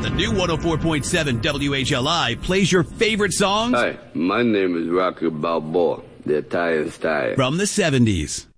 The new 104.7 WHLI plays your favorite songs Hi, my name is Rocky Balboa, the Italian style. from the 70s.